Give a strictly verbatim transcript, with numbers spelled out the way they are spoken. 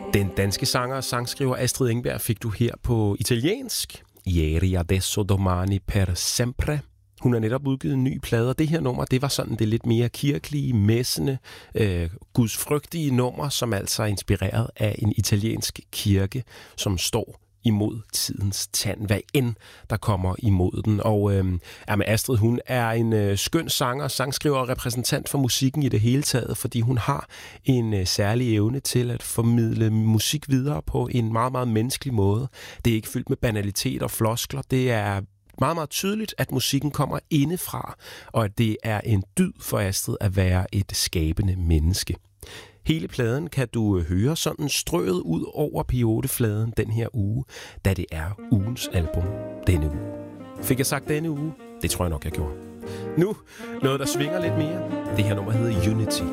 Den danske sanger og sangskriver Astrid Engberg fik du her på italiensk. Ieri, adesso, domani, per sempre. Hun har netop udgivet en ny plade, og det her nummer, det var sådan det lidt mere kirkelige, messende, øh, gudsfrygtige nummer, som altså er inspireret af en italiensk kirke, som står imod tidens tand, hvad end der kommer imod den. Og øh, jamen Astrid, hun er en øh, skøn sanger, sangskriver og repræsentant for musikken i det hele taget, fordi hun har en øh, særlig evne til at formidle musik videre på en meget, meget menneskelig måde. Det er ikke fyldt med banalitet og floskler. Det er meget, meget tydeligt, at musikken kommer indefra, og at det er en dyd for Astrid at være et skabende menneske. Hele pladen kan du høre sådan strøget ud over periodefladen den her uge, da det er ugens album denne uge. Fik jeg sagt denne uge? Det tror jeg nok, jeg gjorde. Nu noget, der svinger lidt mere. Det her nummer hedder Unity.